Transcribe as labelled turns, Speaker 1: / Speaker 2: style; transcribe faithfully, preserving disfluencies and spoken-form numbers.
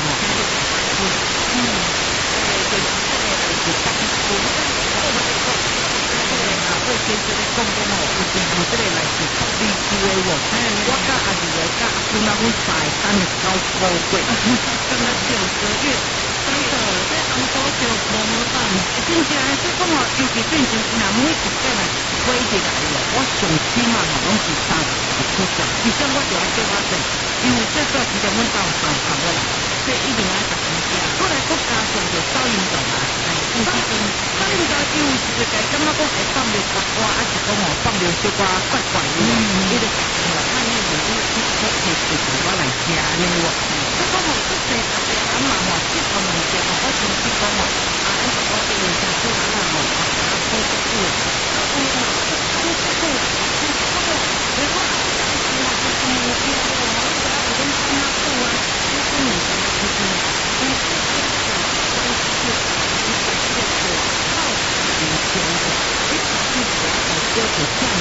Speaker 1: 吼，嗯，诶，就是这个就是家己本身我们来讲，这个啊，会先这个讲讲吼，有时候这个来自福利区的喎，我甲阿二个甲阿姑那阮三个等了九个月，等了九个月。真的，这红多少无好办，真正即讲哦，尤其变成若每一个来买入来哦，我上起码吼拢是三十出价，而且我就要叫我说，因为这段时间阮到上班了啦，这一定要食物件，后来国加上就少运动啦，哎，有时阵少运动有时就感觉讲会放着八卦，还是讲哦放着小可怪怪的哦，伊就讲了，那你就是你可以自己我来食呢喎，所以讲吼，这些。